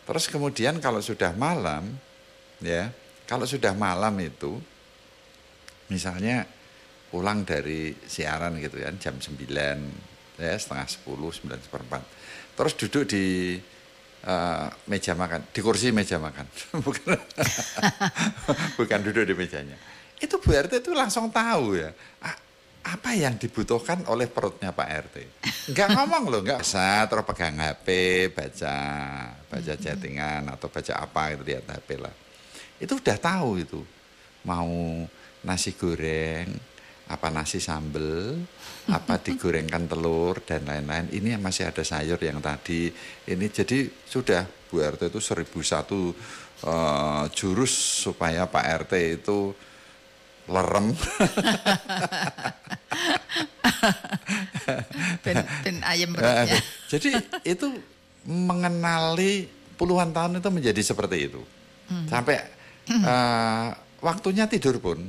Terus kemudian kalau sudah malam, ya, kalau sudah malam itu, misalnya pulang dari siaran gitu kan, jam 9, ya, setengah 10, 9:15. Terus duduk di meja makan, di kursi meja makan, bukan duduk di mejanya. Itu Bu RT itu langsung tahu ya, apa yang dibutuhkan oleh perutnya Pak RT. Enggak ngomong loh, enggak usah terus pegang HP, baca chattingan atau baca apa gitu, lihat HP lah. Itu udah tahu itu. Mau nasi goreng, apa nasi sambel, apa digorengkan telur dan lain-lain. Ini masih ada sayur yang tadi. Ini jadi sudah Bu RT itu 1001 jurus supaya Pak RT itu lerem. ben ayam perutnya. Jadi itu mengenali puluhan tahun itu menjadi seperti itu. Sampai waktunya tidur pun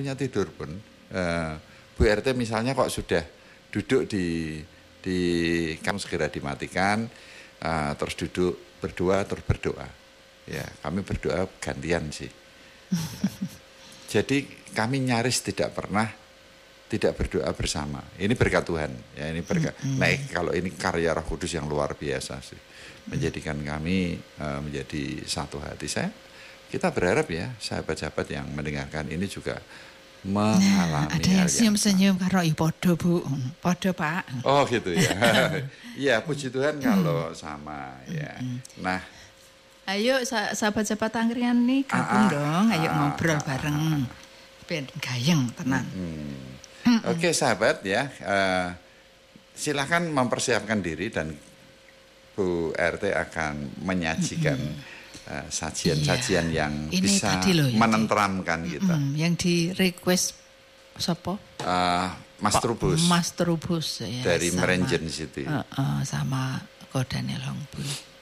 Bu RT misalnya kok sudah duduk di kamu segera dimatikan, terus duduk berdua terus berdoa. Ya, kami berdoa gantian sih. Ya. Jadi kami nyaris tidak pernah tidak berdoa bersama. Ini berkat Tuhan. Ya, ini berkat. Nah, kalau ini karya Roh Kudus yang luar biasa sih, menjadikan kami menjadi satu hati. Kita berharap ya sahabat-sahabat yang mendengarkan ini juga mengalami ada yang senyum-senyum karo podo Bu, podo Pak. Oh gitu ya. Iya, puji Tuhan kalau sama ya. Nah, ayo sahabat-sahabat angkringan nih gabung dong, ayo ngobrol bareng. Ben gayeng tenang. Oke sahabat ya, silakan mempersiapkan diri dan Bu RT akan menyajikan sajian-sajian yang ini bisa menenteramkan kita. Yang di request siapa? Mas Trubus. Mas Trubus ya. Dari Merenjen City. Sama Ko Daniel Hongbu.